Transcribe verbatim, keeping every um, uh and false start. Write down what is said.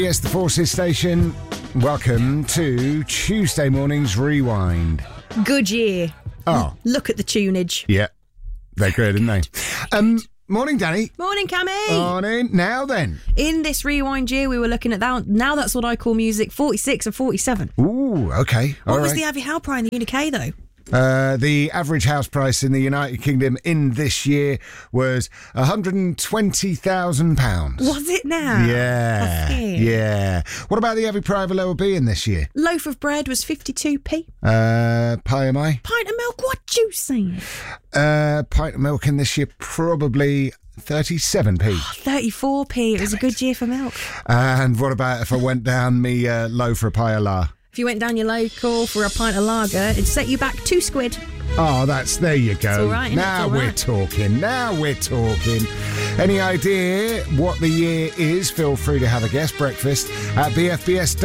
Yes, the Forces Station. Welcome to Tuesday morning's Rewind. Good year. Oh. Look at the tunage. Yeah, they're good, aren't they? Um, morning, Danny. Morning, Cammy. Morning. Now then. In this Rewind year, we were looking at that. Now that's what I call music, forty-six and forty-seven. Ooh, okay. All What was right. the average house price in the U K, though? Uh, the average house price in the United Kingdom in this year was one hundred twenty thousand pounds. Was it now? Yeah. That's it. Yeah. What about the average private level B in this year? Loaf of bread was fifty-two p. Uh, pie am I? Pint of milk, what you saying? Uh, pint of milk in this year, probably thirty-seven p. thirty-four p. It was a good year for milk. And what about if I went down me uh, low for a pie of la? If you went down your local for a pint of lager, it'd set you back two squid. Oh, that's, there you go. It's all right, innit? Now It's all we're right. talking. Now we're talking. Any idea what the year is? Feel free to have a guess. Breakfast at B F B S.